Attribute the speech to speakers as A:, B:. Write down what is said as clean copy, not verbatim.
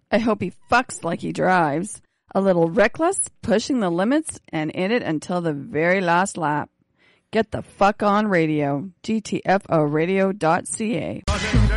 A: I hope he fucks like he drives. A little reckless, pushing the limits, and in it until the very last lap. Get the fuck on radio. GTFOradio.ca.